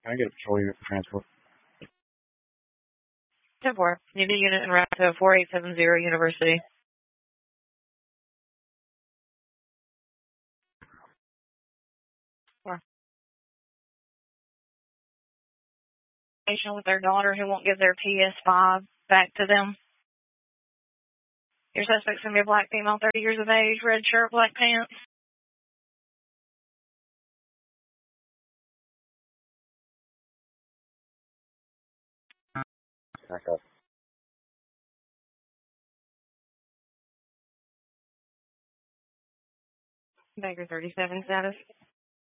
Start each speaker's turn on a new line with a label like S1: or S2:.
S1: Can I get a patrol unit for transport?
S2: 10-4. Need a unit en route to 4870 University. Patient with their daughter who won't give their PS5 back to them. Your suspect's going to be a black female, 30 years of age, red shirt, black pants.
S1: Back up.
S2: Baker 37 status.